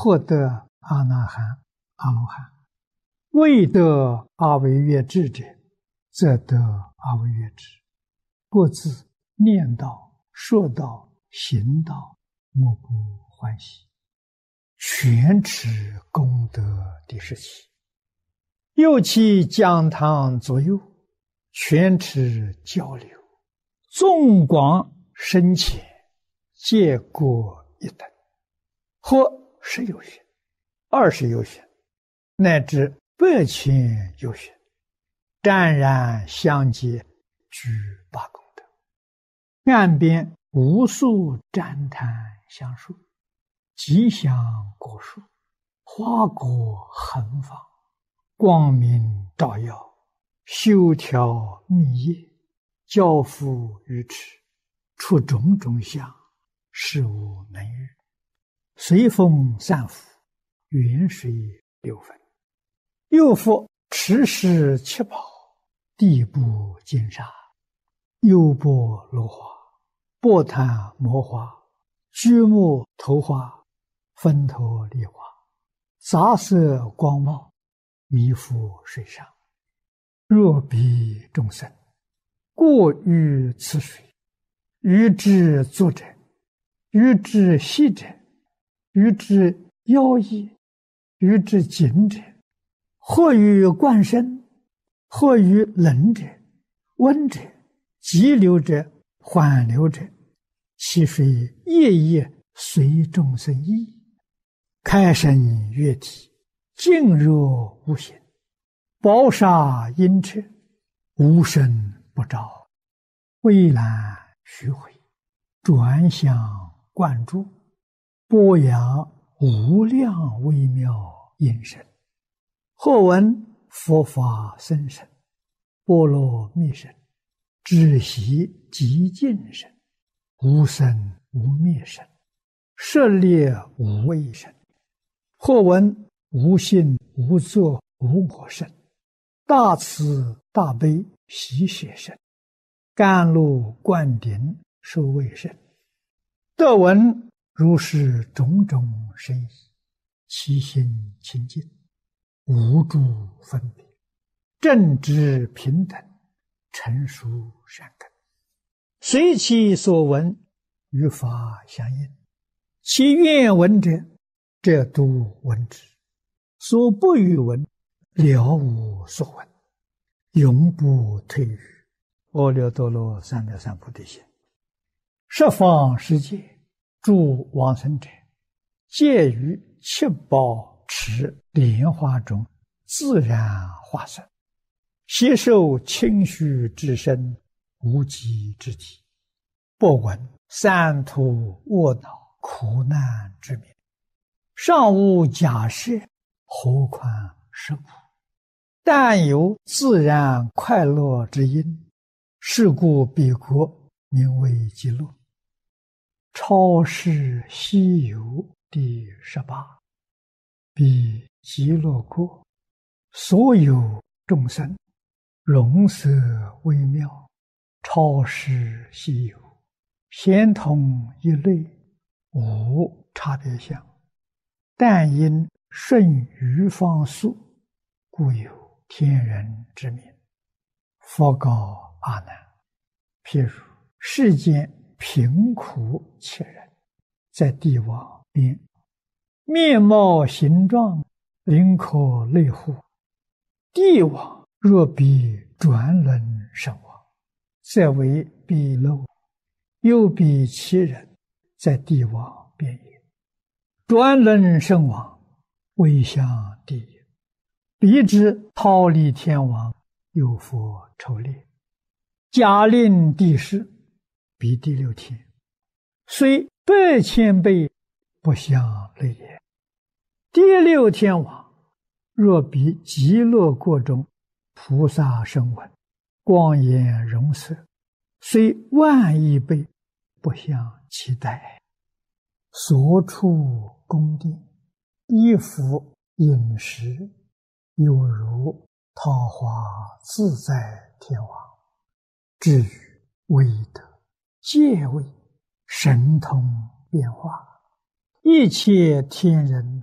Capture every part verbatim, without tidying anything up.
获得阿那含、阿罗汉；未得阿惟越致者，则得阿惟越致。各自念道、说道、行道，莫不欢喜，全持功德第十七。又其讲堂左右，全持交流，纵广深浅，皆各一等，或十有寻、二十有寻，乃至百千有寻，湛然相接，具八功德。岸边无数赞叹相述，吉祥果树，花果横放，光明照耀，修条密叶，交付于池，出种种相，事无能喻。随风散伏，远水流分。又复池石七宝，地部金沙，优波罗花，波檀摩花，居木头花，分头梨花，杂色光茂，弥覆水上。若彼众生过于此水，于之作者，于之息者，于之妖异，于之紧者，或于灌身，或于冷者、温者、急流者、缓流者，其水夜夜随众生意，开生月体，静若无形，宝沙阴彻，无声不照，蔚蓝虚回，转向灌注，波扬无量微妙音声。或闻佛法深深，波罗蜜声，止息极静声，无生无灭声，舍猎无畏声。或闻无性无作无我声，大慈大悲喜舍声，甘露灌顶受畏声。得闻如是种种深意，其心清净，无诸分别，正直平等，成熟善根，随其所闻，与法相应。其愿闻者，则度闻之；所不欲闻，了无所闻，永不退于阿耨多罗三藐三菩提心。十方世界诸往生者，皆于七宝池莲花中自然化身，悉受清虚之身，无极之体，不闻三途卧恼苦难之名，尚无假设，何况实苦？但有自然快乐之因，是故彼国名为极乐。超世西游第十八。彼极乐国，所有众生，容色微妙，超世西游，咸同一类，无差别相。但因顺于方速，故有天人之名。佛告阿难：譬如世间贫苦切人，在地网边，面貌形状，灵可类乎？地网若比转轮身亡，则为彼漏；又比其人，在地网边也。转轮身亡，未向地也。彼之逃离天网，有佛抽猎，假令地势，彼第六天，虽百千倍，不相类也。第六天网，若比极乐国中菩萨声闻，光颜容色，虽万亿倍，不相期待。所处宫殿，衣服饮食，有如桃花自在天王。至于威德、戒位、神通变化，一切天人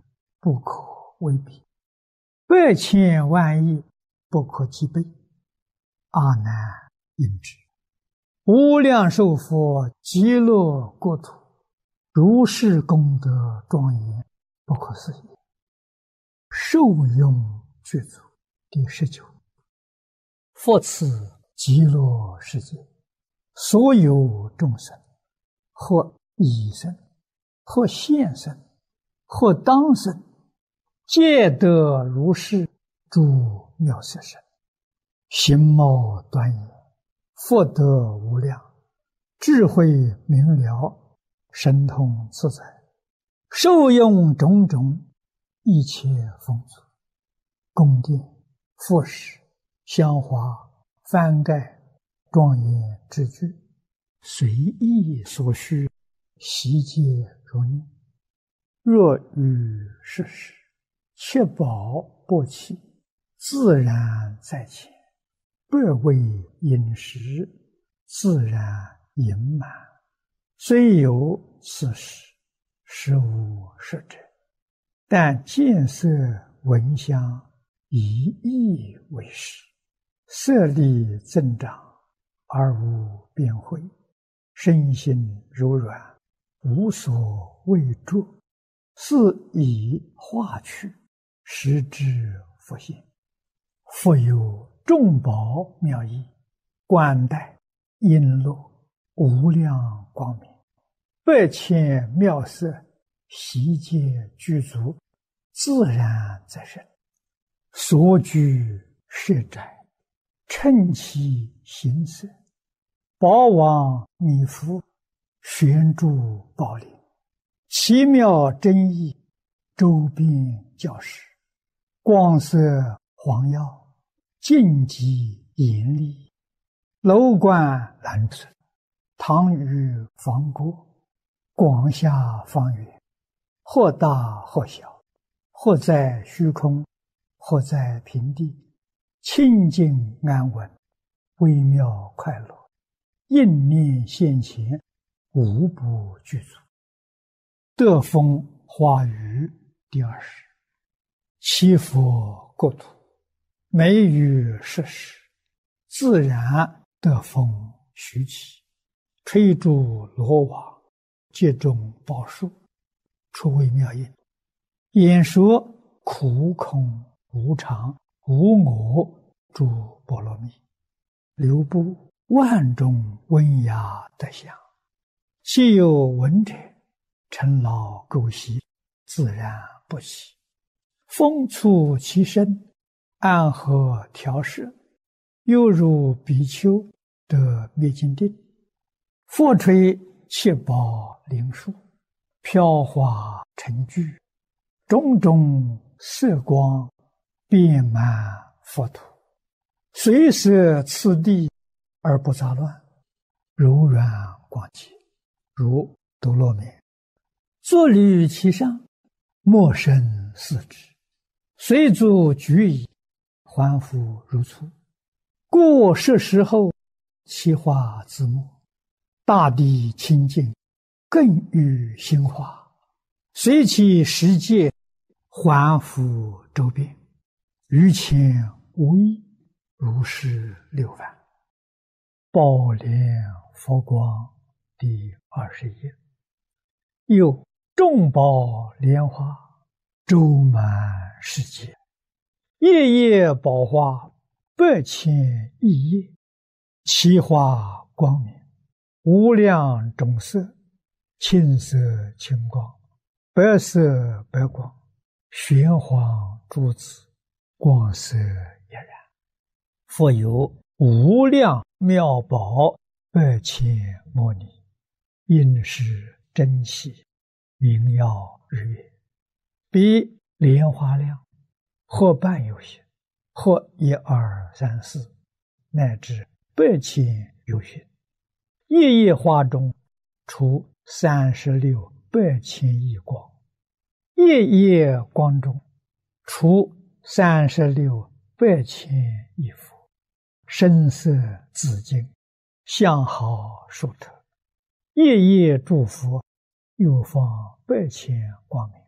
不可为比，百千万亿不可计备。阿难应知，无量寿佛极乐国土，如是功德庄严，不可思议。受用具足。第十九，复此极乐世界，所有众生，或已生，或现生，或当生，皆得如是诸妙色身，形貌端严，福德无量，智慧明了，神通自在，受用种种一切丰足，宫殿、佛石、香花、幡盖、庄严之具，随意所需，悉皆如念。若遇世事，确保不弃，自然在前，不为饮食，自然盈满。虽有此事，实无实者，但见色闻香，以意为实，色力增长，而无边慧，身心柔软，无所畏著，是以化去，实之复现。复有众宝妙义，冠带璎珞，无量光明，百千妙色，悉皆具足，自然在身。所居舍宅，称其形色，宝王弥覆，悬柱宝林，奇妙真义，周边教室，光色黄耀，净极严厉，楼观蓝色，堂宇方郭，广厦方圆，或大或小，或在虚空，或在平地，清净安稳，微妙快乐，应念现前，无不具足。得风花雨第二十，七佛国土，每于世时，自然得风徐起，吹竹罗网，皆中宝树，出微妙音，演说苦空无常无我诸波罗蜜，流布万种温雅德香，既有闻者，尘劳垢习，自然不起。风触其身，安和调摄，犹如比丘得灭尽定。复吹七宝灵树，飘华成聚，种种色光，遍满佛土，随摄次第而不杂乱，柔软广洁，如多罗面。坐立其上，莫生四肢，随足举矣，还复如初。过世时后，其化自没，大地清净，更与心化，随其世界，还复周遍，于前无异，如是六番。宝莲佛光第二十页。有众宝莲花，周满世界，夜夜宝花，百千亿叶，其花光明，无量种色，青色青光，白色白光，玄黄珠子，光色俨然。复有无量妙宝，百千摩尼，应是珍稀，明耀日月，比莲花量，或半有形，或一二三四，乃至百千有形。夜夜花中，出三十六百千亿光；夜夜光中，出三十六百千亿佛。声色紫净，相好殊特。夜夜诸佛，又放百千光明。